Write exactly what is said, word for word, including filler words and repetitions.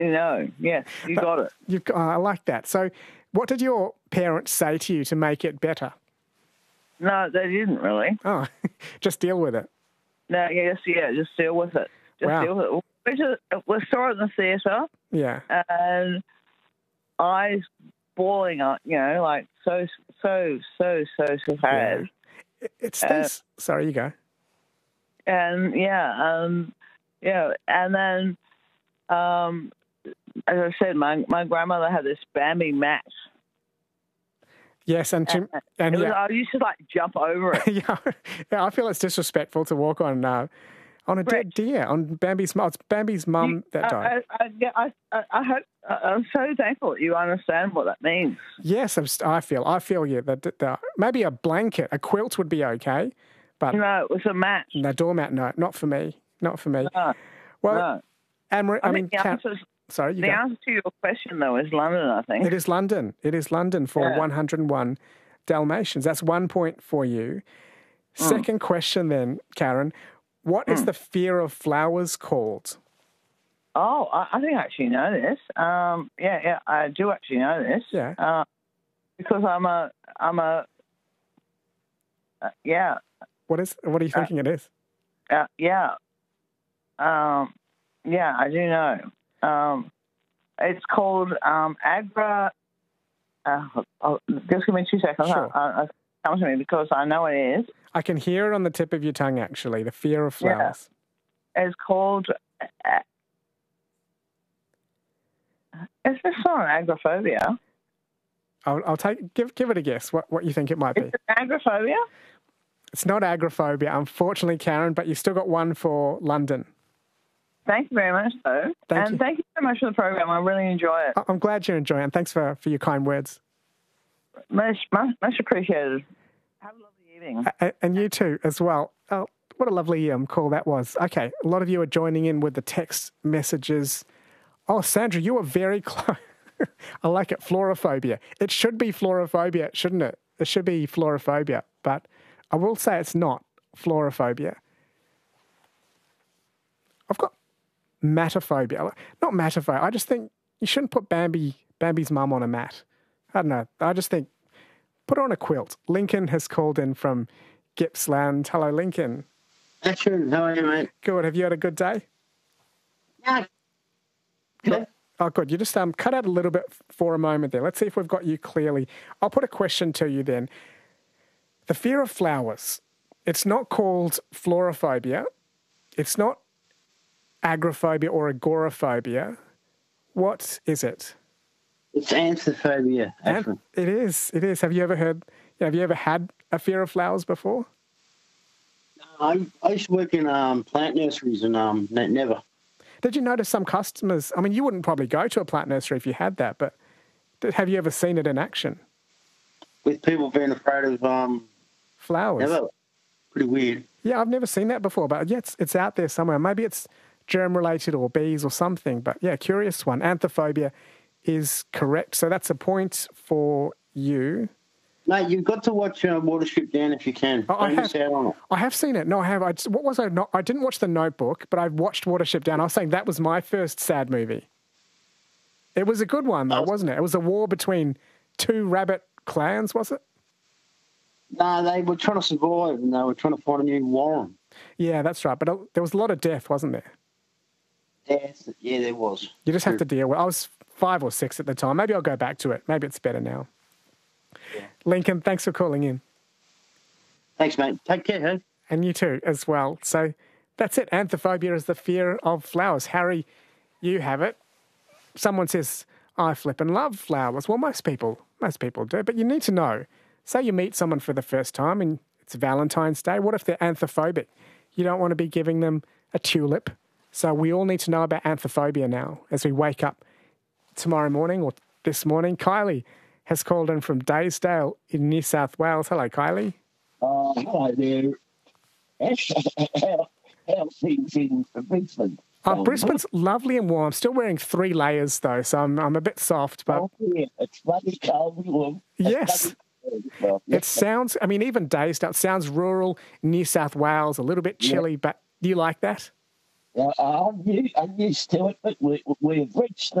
You know, yes, you But got it. You've, got- I like that. So what did your parents say to you to make it better? No, they didn't really. Oh, just deal with it. No, yes, yeah, just deal with it. Just Wow. deal with it. We, just, we saw it in the theatre, Yeah. and eyes bawling up, you know, like so, so, so, so, so sad. It, it stays... Sorry, you go. And, yeah, um, yeah, and then, um, as I said, my, my grandmother had this Bambi mat. Yes, and... To, And, and it was, yeah. I used to, like, jump over it. yeah, yeah, I feel it's disrespectful to walk on uh, on a dead deer, on Bambi's mum. It's Bambi's mum that died. I, I, yeah, I, I, I hope, I'm so thankful that you understand what that means. Yes, I'm, st- I feel. I feel, yeah, that, that, that maybe a blanket, a quilt would be okay, but... No, it was a mat. No, doormat, no, not for me. Not for me. No, well, no. Anne-Marie, I, I mean... think the, Kat, answer's, sorry, you the go. answer to your question, though, is London, I think. It is London. It is London for Yeah. one hundred and one Dalmatians. That's one point for you. Mm. Second question then, Karen. What is Mm. the fear of flowers called? Oh, I, I think I actually know this. Um, yeah, yeah, I do actually know this. Yeah. Uh, because I'm a, I'm a, uh, yeah, What is? What are you thinking it is? uh, yeah, um, yeah, I do know. Um, it's called um, agra. Uh, oh, just give me two seconds. Sure. Uh, uh, come to me because I know it is. I can hear it on the tip of your tongue, actually, the fear of flowers. Yeah. It's called... Uh, is this not agoraphobia? I'll, I'll take give give it a guess. What what you think it might be? Is it agoraphobia? It's not agoraphobia, unfortunately, Karen. But you still got one for London. Thank you very much, though. Thank and you. thank you so much for the program. I really enjoy it. I- I'm glad you're enjoying it. Thanks for, for your kind words. Much, much, much appreciated. Have a lovely evening. A- and you too, as well. Oh, what a lovely um, call that was. Okay, a lot of you are joining in with the text messages. Oh, Sandra, you are very close. I like it. Florophobia. It should be florophobia, shouldn't it? It should be florophobia. But I will say it's not florophobia. I've got matophobia. Not matophobia. I just think you shouldn't put Bambi, Bambi's mum on a mat. I don't know. I just think put her on a quilt. Lincoln has called in from Gippsland. Hello, Lincoln. Action. How are you, mate? Good. Have you had a good day? Yeah. Good. Oh, good. You just um, cut out a little bit for a moment there. Let's see if we've got you clearly. I'll put a question to you then. The fear of flowers. It's not called florophobia. It's not agoraphobia or agoraphobia. What is it? It's anthrophobia, actually. It is. It is. Have you ever heard, have you ever had a fear of flowers before? I, I used to work in um, plant nurseries and um, ne- never. Did you notice some customers, I mean, you wouldn't probably go to a plant nursery if you had that, but did, have you ever seen it in action? With people being afraid of um, Flowers? never. Pretty weird. Yeah, I've never seen that before, but yeah, it's, it's out there somewhere. Maybe it's germ-related or bees or something, but yeah, curious one. Anthrophobia is correct. So that's a point for you. Mate, you've got to watch uh, Watership Down if you can. Oh, I Don't miss have- out on it. I have seen it. No, I have. I just, what was I not? I didn't watch The Notebook, but I've watched Watership Down. I was saying that was my first sad movie. It was a good one, though, Oh. wasn't it? It was a war between two rabbit clans, was it? No, they were trying to survive and they were trying to find a new warren. Yeah, that's right. But uh, there was a lot of death, wasn't there? Yes, yeah, there was. You just have to deal with it. I was five or six at the time. Maybe I'll go back to it. Maybe it's better now. Yeah. Lincoln, thanks for calling in. Thanks, mate. Take care, hey? And you too, as well. So that's it. Anthrophobia is the fear of flowers. Harry, you have it. Someone says, I flip and love flowers. Well, most people, most people do. But you need to know. Say you meet someone for the first time and it's Valentine's Day. What if they're anthrophobic? You don't want to be giving them a tulip. So we all need to know about anthrophobia now as we wake up tomorrow morning or this morning. Kylie has called in from Daysdale in New South Wales. Hello, Kylie. Uh, hello there. How, how things in Brisbane? Oh, Brisbane's lovely and warm. I'm still wearing three layers, though, so I'm, I'm a bit soft. But Oh, yeah, it's bloody cold. Warm. It's Yes. bloody cold. Well, it sounds, I mean, even Daysdale, it sounds rural, New South Wales, a little bit chilly, but do you like that? Uh, I'm, u- I'm used to it, but we, we've reached